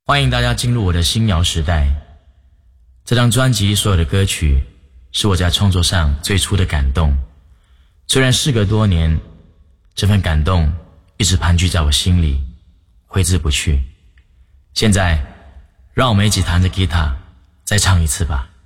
欢迎大家进入我的新谣时代。这张专辑所有的歌曲是我在创作上最初的感动，虽然事隔多年，这份感动一直盘踞在我心里，挥之不去。现在让我们一起弹着吉他再唱一次吧。